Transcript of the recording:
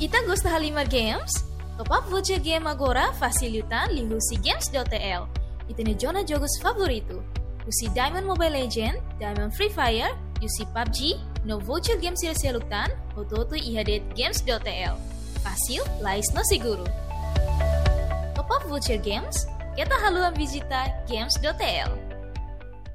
Ita gosta Halimar Games? Top up voucher game agora facilitan li husi games.tl. Itene jona jogos favorito. Husi Diamond Mobile Legend, Diamond Free Fire, Yusi PUBG, no voucher games silselutan, ototo ihadet games.tl. Fácil, lais no seguro. Top up voucher games, kita haluan visita games.tl.